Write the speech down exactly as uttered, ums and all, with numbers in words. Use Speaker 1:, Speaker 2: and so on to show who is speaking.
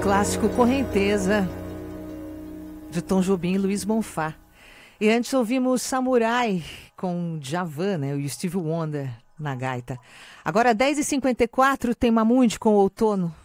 Speaker 1: clássico Correnteza, de Tom Jobim e Luiz Bonfá. E antes ouvimos Samurai com Djavan, né, e o Stevie Wonder na gaita. Agora dez e cinquenta e quatro tem Mamute com Outono.